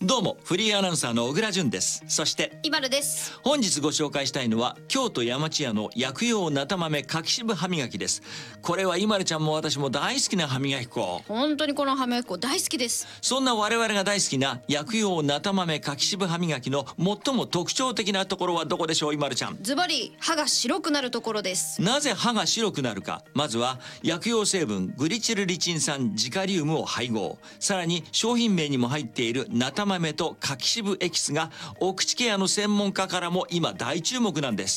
どうもフリーアナウンサーの小倉淳です。そしてイバルです。 本日ご紹介したいのは京都山千屋の薬用なた豆柿渋歯磨きです。これはイマルちゃんも私も大好きな歯磨き粉。 本当にこの歯磨き粉大好きです。 そんな我々が大好きな薬用なた豆柿渋歯磨きの最も特徴的なところはどこでしょう、イマルちゃん。 ズバリ歯が白くなるところです。 なぜ歯が白くなるか。まずは薬用成分グリチルリチン酸ジカリウムを配合、さらに商品名にも入っているなた豆と柿渋エキスがお口ケアの専門家からも今大注目なんです。